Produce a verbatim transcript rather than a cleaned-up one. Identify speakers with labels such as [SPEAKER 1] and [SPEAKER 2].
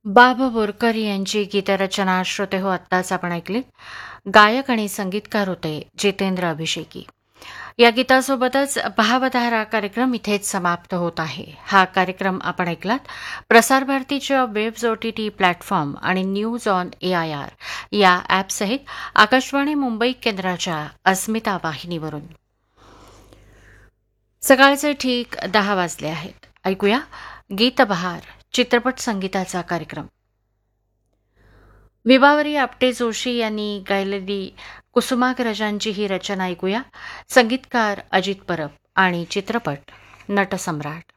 [SPEAKER 1] बाबा बोरकर यांची गीतरचना श्रोते हो आत्ताच आपण ऐकली. गायक आणि संगीतकार होते जितेंद्र अभिषेकी. या गीतासोबतच भावधारा कार्यक्रम इथेच समाप्त होत आहे. हा कार्यक्रम आपण ऐकलात प्रसारभारतीच्या webs O T T platform आणि news on A I R या ॲपसहित आकाशवाणी मुंबई केंद्राच्या अस्मिता वाहिनीवरून. सकाळचे ठीक दहा वाजले आहेत. ऐकूया गीतबहार चित्रपट संगीताचा कार्यक्रम. विभावरी आपटे जोशी यांनी गायलेली कुसुमाग्रजांची ही रचना ऐकूया. संगीतकार अजित परब आणि चित्रपट नटसम्राट.